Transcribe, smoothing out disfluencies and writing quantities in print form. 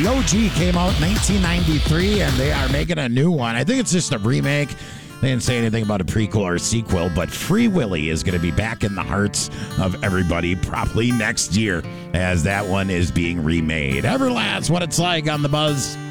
The OG came out in 1993, and they are making a new one. I think it's just a remake. They didn't say anything about a prequel or a sequel, but Free Willy is going to be back in the hearts of everybody probably next year as that one is being remade. Everlast, What It's Like on The Buzz.